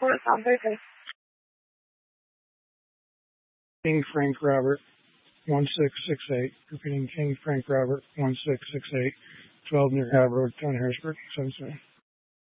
report on Thursday. King Frank Robert, 1668. Repeating King Frank Robert, 1668. 12 near Ave Road, Town Harrisburg, 77.